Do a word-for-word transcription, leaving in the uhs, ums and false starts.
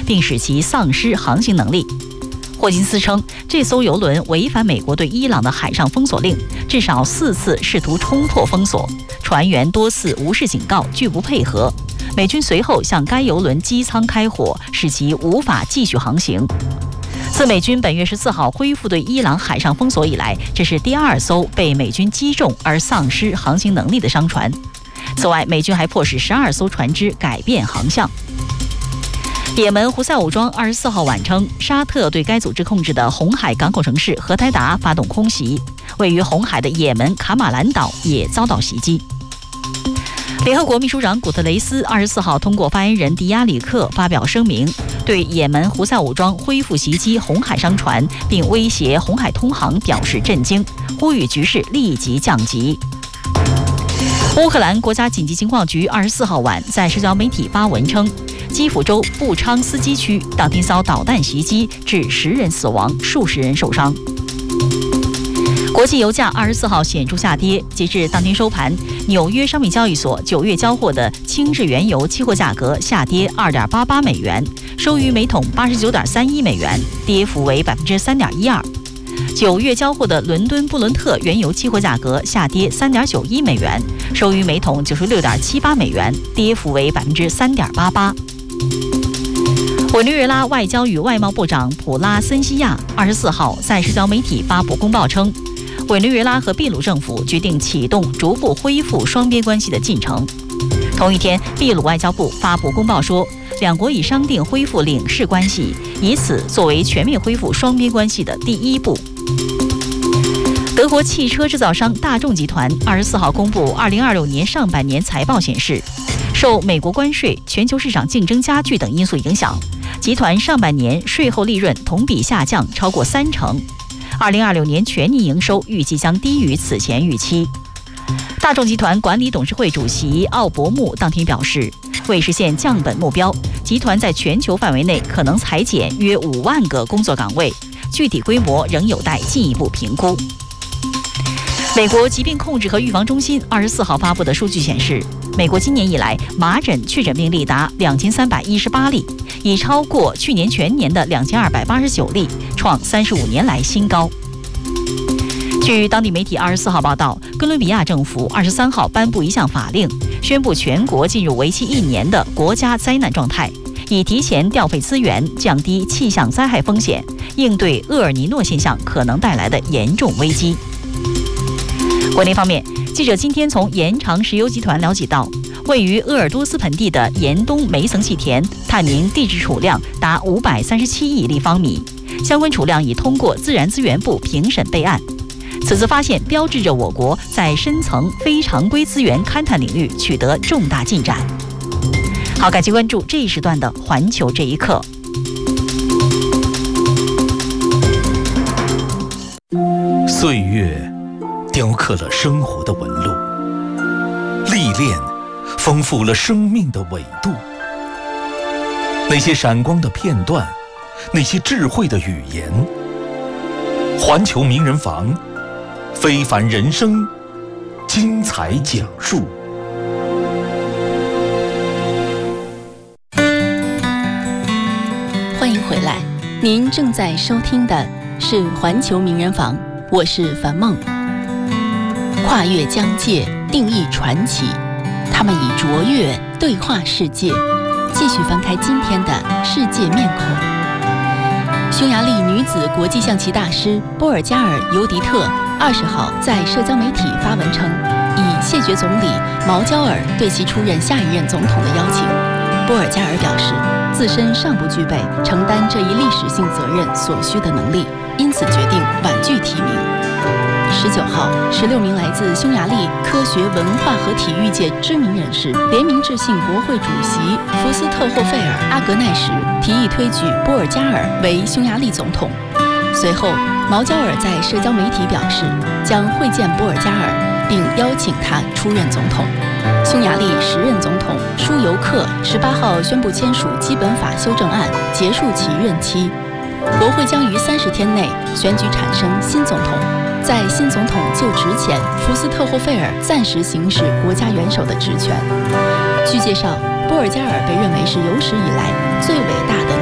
并使其丧失航行能力。霍金斯称，这艘邮轮违反美国对伊朗的海上封锁令，至少四次试图冲破封锁，船员多次无视警告，拒不配合。美军随后向该邮轮机舱开火，使其无法继续航行。自美军本月十四号恢复对伊朗海上封锁以来，这是第二艘被美军击中而丧失航行能力的商船。此外，美军还迫使十二艘船只改变航向。也门胡塞武装二十四号晚称，沙特对该组织控制的红海港口城市荷台达发动空袭，位于红海的也门卡马兰岛也遭到袭击。联合国秘书长古特雷斯二十四号通过发言人迪亚里克发表声明，对也门胡塞武装恢复袭击红海商船并威胁红海通航表示震惊，呼吁局势立即降级。乌克兰国家紧急情况局二十四号晚在社交媒体发文称，基辅州布昌斯基区当天遭导弹袭击，致十人死亡，数十人受伤。国际油价二十四号显著下跌，截至当天收盘，纽约商品交易所九月交货的轻质原油期货价格下跌二点八八美元，收于每桶八十九点三一美元，跌幅为百分之三点一二。九月交货的伦敦布伦特原油期货价格下跌三点九一美元，收于每桶九十六点七八美元，跌幅为百分之三点八八。委内瑞拉外交与外贸部长普拉森西亚二十四号在社交媒体发布公报称，委内瑞拉和秘鲁政府决定启动逐步恢复双边关系的进程。同一天，秘鲁外交部发布公报说，两国已商定恢复领事关系，以此作为全面恢复双边关系的第一步。德国汽车制造商大众集团二十四号公布二零二六年上半年财报显示，受美国关税、全球市场竞争加剧等因素影响，集团上半年税后利润同比下降超过三成。二零二六年全年营收预计将低于此前预期。大众集团管理董事会主席奥伯穆当天表示，为实现降本目标，集团在全球范围内可能裁减约五万个工作岗位，具体规模仍有待进一步评估。美国疾病控制和预防中心二十四号发布的数据显示，美国今年以来麻疹确诊病例达两千三百一十八例，已超过去年全年的两千二百八十九例，创三十五年来新高。据当地媒体二十四号报道，哥伦比亚政府二十三号颁布一项法令，宣布全国进入为期一年的国家灾难状态，以提前调配资源，降低气象灾害风险，应对厄尔尼诺现象可能带来的严重危机。国内方面，记者今天从延长石油集团了解到，位于鄂尔多斯盆地的延东煤层气田探明地质储量达五百三十七亿立方米，相关储量已通过自然资源部评审备案。此次发现标志着我国在深层非常规资源勘探领域取得重大进展。好，感谢关注这一时段的环球这一刻。 岁月雕刻了生活的纹路，历练丰富了生命的纬度。那些闪光的片段，那些智慧的语言，环球名人房，非凡人生，精彩讲述。 欢迎回来，您正在收听的是环球名人房，我是樊梦。跨越疆界，定义传奇，他们以卓越对话世界。继续翻开今天的世界面孔。匈牙利女子国际象棋大师波尔加尔·尤迪特二十号在社交媒体发文称，以谢绝总理毛焦尔对其出任下一任总统的邀请。波尔加尔表示，自身尚不具备承担这一历史性责任所需的能力，因此决定婉拒提名。十九号，十六名来自匈牙利科学、文化和体育界知名人士联名致信国会主席福斯特霍费尔·阿格奈什，提议推举波尔加尔为匈牙利总统。随后，毛焦尔在社交媒体表示，将会见波尔加尔，并邀请他出任总统。匈牙利时任总统舒尤克十八号宣布签署基本法修正案，结束其任期。国会将于三十天内选举产生新总统。在新总统就职前，福斯特霍费尔暂时行使国家元首的职权。据介绍，波尔加尔被认为是有史以来最伟大的